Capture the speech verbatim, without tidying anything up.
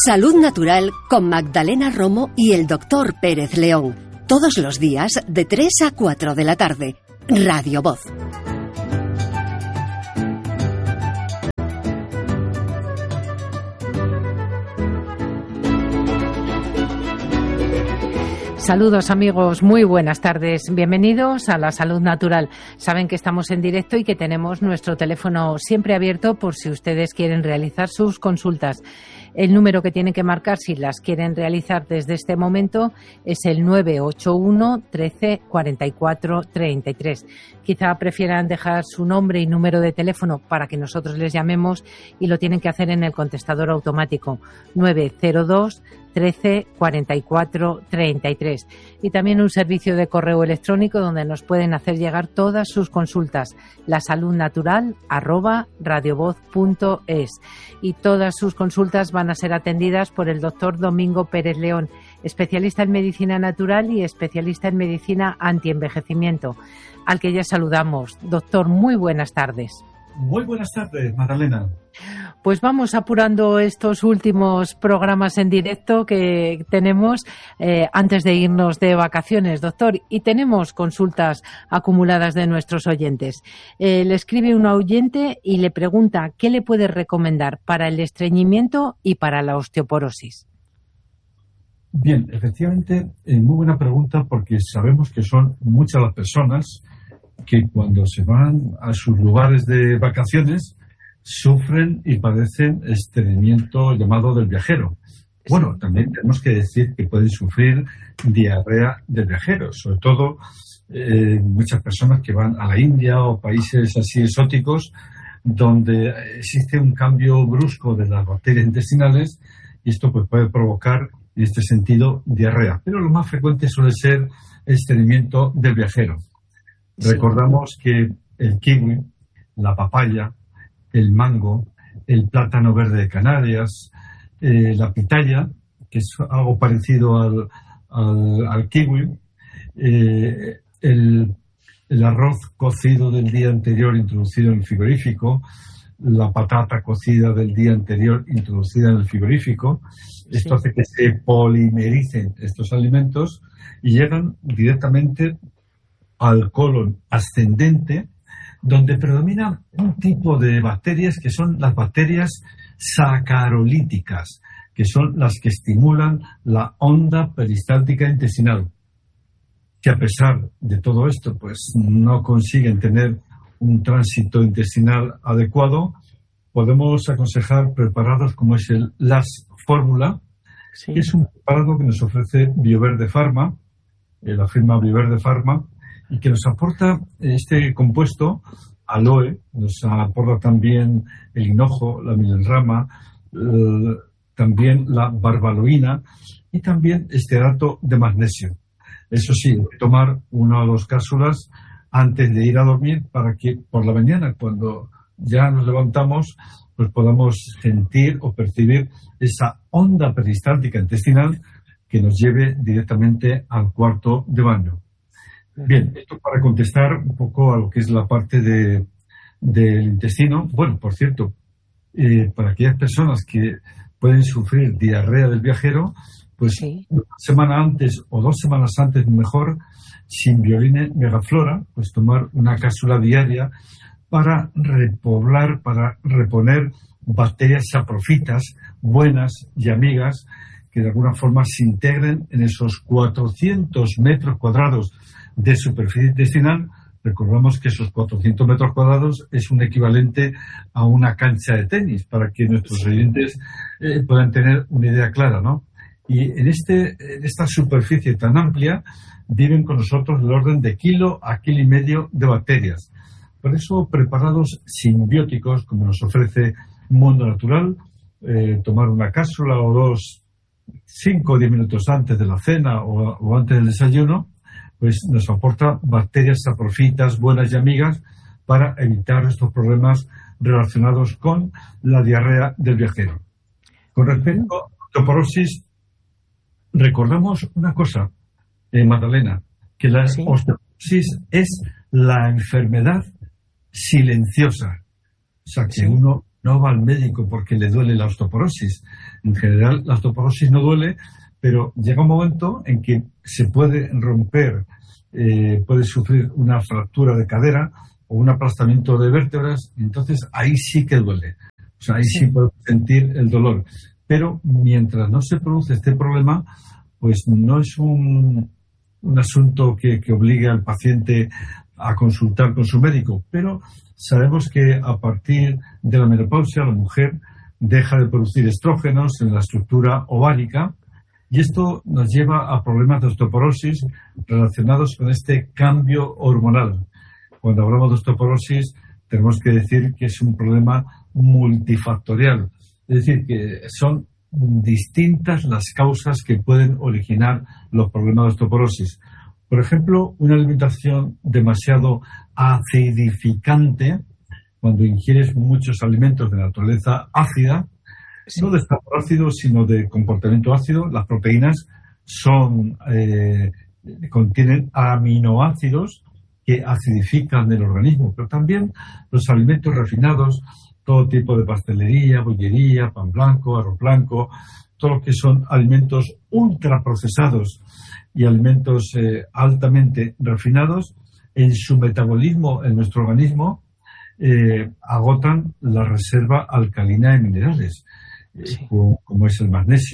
Salud Natural con Magdalena Romo y el doctor Pérez León. Todos los días de tres a cuatro de la tarde. Radio Voz. Saludos amigos, muy buenas tardes. Bienvenidos a La Salud Natural. Saben que estamos en directo y que tenemos nuestro teléfono siempre abierto por si ustedes quieren realizar sus consultas. El número que tienen que marcar si las quieren realizar desde este momento es el nueve ocho uno, trece, cuarenta y cuatro, treinta y tres. Quizá prefieran dejar su nombre y número de teléfono para que nosotros les llamemos y lo tienen que hacer en el contestador automático nueve cero dos, trece, cuarenta y cuatro, treinta y tres. Y también un servicio de correo electrónico donde nos pueden hacer llegar todas sus consultas, lasaludnatural arroba radiovoz punto es. Y todas sus consultas van a ser atendidas por el doctor Domingo Pérez León, especialista en medicina natural y especialista en medicina antienvejecimiento, al que ya saludamos. Doctor, muy buenas tardes. Muy buenas tardes, Magdalena. Pues vamos apurando estos últimos programas en directo que tenemos eh, antes de irnos de vacaciones, doctor. Y tenemos consultas acumuladas de nuestros oyentes. Eh, le escribe un oyente y le pregunta qué le puede recomendar para el estreñimiento y para la osteoporosis. Bien, efectivamente, eh, muy buena pregunta porque sabemos que son muchas las personas que cuando se van a sus lugares de vacaciones sufren y padecen estreñimiento llamado del viajero. Bueno, también tenemos que decir que pueden sufrir diarrea del viajero, sobre todo eh, muchas personas que van a la India o países así exóticos donde existe un cambio brusco de las bacterias intestinales y esto pues puede provocar en este sentido diarrea. Pero lo más frecuente suele ser estreñimiento del viajero. Sí. Recordamos que el kiwi, la papaya, el mango, el plátano verde de Canarias, eh, la pitaya, que es algo parecido al, al, al kiwi, eh, el, el arroz cocido del día anterior introducido en el frigorífico, la patata cocida del día anterior introducida en el frigorífico. Esto hace que se polimericen estos alimentos y llegan directamente al colon ascendente, donde predomina un tipo de bacterias que son las bacterias sacarolíticas, que son las que estimulan la onda peristáltica intestinal, que a pesar de todo esto, pues no consiguen tener un tránsito intestinal adecuado. Podemos aconsejar preparados como es el Las Fórmula, sí. que es un preparado que nos ofrece Bioverde Pharma, eh, la firma Bioverde Pharma, y que nos aporta este compuesto, aloe, nos aporta también el hinojo, la milrama, eh, también la barbaloína y también estearato de magnesio. Eso sí, hay que tomar una o dos cápsulas antes de ir a dormir para que por la mañana, cuando ya nos levantamos, pues podamos sentir o percibir esa onda peristáltica intestinal que nos lleve directamente al cuarto de baño. Bien, esto para contestar un poco a lo que es la parte de, del intestino. Bueno, por cierto, eh, para aquellas personas que pueden sufrir diarrea del viajero, pues sí. una semana antes o dos semanas antes mejor, Symbioline Megaflora, pues tomar una cápsula diaria para repoblar, para reponer bacterias saprofitas buenas y amigas que de alguna forma se integren en esos cuatrocientos metros cuadrados de superficie intestinal. Recordamos que esos cuatrocientos metros cuadrados es un equivalente a una cancha de tenis, para que nuestros oyentes eh, puedan tener una idea clara, ¿no? Y en, este, en esta superficie tan amplia viven con nosotros del orden de kilo a kilo y medio de bacterias. Por eso, preparados simbióticos, como nos ofrece Mundo Natural, eh, tomar una cápsula o dos, cinco o diez minutos antes de la cena o, o antes del desayuno, pues nos aporta bacterias saprofitas buenas y amigas para evitar estos problemas relacionados con la diarrea del viajero. Con respecto a la osteoporosis, recordamos una cosa, eh, Magdalena, que la ¿Sí? osteoporosis es la enfermedad silenciosa. O sea, que sí. uno no va al médico porque le duele la osteoporosis. En general, la osteoporosis no duele, pero llega un momento en que se puede romper, eh, puede sufrir una fractura de cadera o un aplastamiento de vértebras, entonces ahí sí que duele. O sea, ahí sí, sí puedo sentir el dolor. Pero mientras no se produce este problema, pues no es un, un asunto que, que obligue al paciente a consultar con su médico. Pero sabemos que a partir de la menopausia la mujer deja de producir estrógenos en la estructura ovárica y esto nos lleva a problemas de osteoporosis relacionados con este cambio hormonal. Cuando hablamos de osteoporosis tenemos que decir que es un problema multifactorial, es decir, que son distintas las causas que pueden originar los problemas de osteoporosis. Por ejemplo, una alimentación demasiado acidificante, cuando ingieres muchos alimentos de naturaleza ácida, sí. no de estado ácido, sino de comportamiento ácido. Las proteínas son eh, contienen aminoácidos que acidifican el organismo, pero también los alimentos refinados, todo tipo de pastelería, bollería, pan blanco, arroz blanco, todo lo que son alimentos ultraprocesados y alimentos eh, altamente refinados, en su metabolismo en nuestro organismo eh, agotan la reserva alcalina de minerales, eh, sí. como, como es el magnesio.